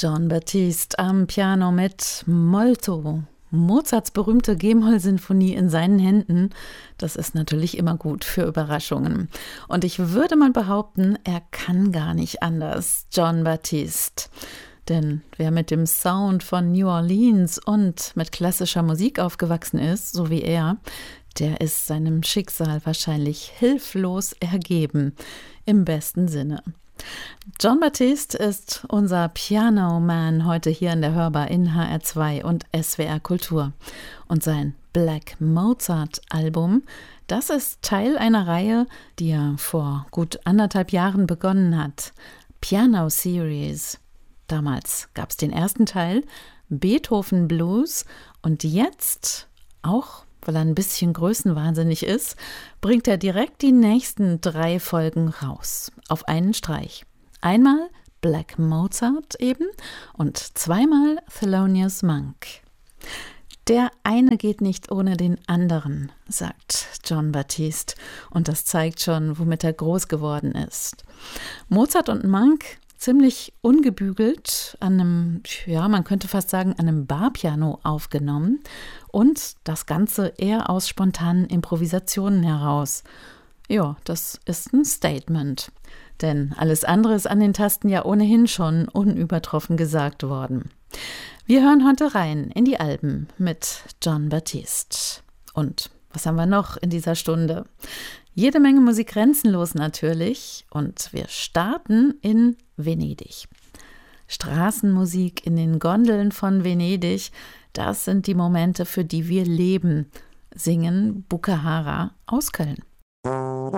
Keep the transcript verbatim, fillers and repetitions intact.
Jon Batiste am Piano mit Molto. Mozarts berühmte G-Moll-Sinfonie in seinen Händen, das ist natürlich immer gut für Überraschungen. Und ich würde mal behaupten, er kann gar nicht anders, Jon Batiste. Denn wer mit dem Sound von New Orleans und mit klassischer Musik aufgewachsen ist, so wie er, der ist seinem Schicksal wahrscheinlich hilflos ergeben, im besten Sinne. Jon Batiste ist unser Piano Man heute hier in der Hörbar in H R zwei und S W R Kultur. Und sein Black Mozart Album, das ist Teil einer Reihe, die er vor gut anderthalb Jahren begonnen hat. Piano Series. Damals gab es den ersten Teil, Beethoven Blues, und jetzt, auch weil er ein bisschen größenwahnsinnig ist, bringt er direkt die nächsten drei Folgen raus, auf einen Streich. Einmal Black Mozart eben und zweimal Thelonious Monk. Der eine geht nicht ohne den anderen, sagt Jon Batiste, und das zeigt schon, womit er groß geworden ist. Mozart und Monk ziemlich ungebügelt an einem, ja, man könnte fast sagen, an einem Barpiano aufgenommen und das Ganze eher aus spontanen Improvisationen heraus. Ja, das ist ein Statement, denn alles andere ist an den Tasten ja ohnehin schon unübertroffen gesagt worden. Wir hören heute rein in die Alben mit Jon Batiste. Und was haben wir noch in dieser Stunde? Jede Menge Musik grenzenlos natürlich, und wir starten in Venedig. Straßenmusik in den Gondeln von Venedig, das sind die Momente, für die wir leben, singen Bukahara aus Köln.